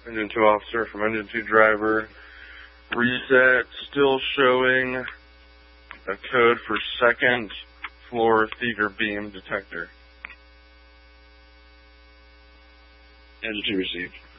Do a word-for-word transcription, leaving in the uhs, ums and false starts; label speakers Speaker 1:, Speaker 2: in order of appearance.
Speaker 1: Engine two officer from Engine two driver. Reset, still showing a code for second floor theater beam detector.
Speaker 2: Engine two received.